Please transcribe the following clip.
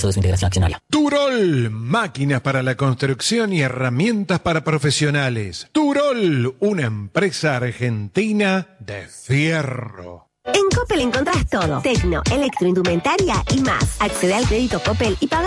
de su integración accionaria. Turol, máquinas para la construcción y herramientas para profesionales. Turol, una empresa argentina de fierro. En Coppel encontrás todo. Tecno, electroindumentaria y más. Accede al crédito Coppel y paga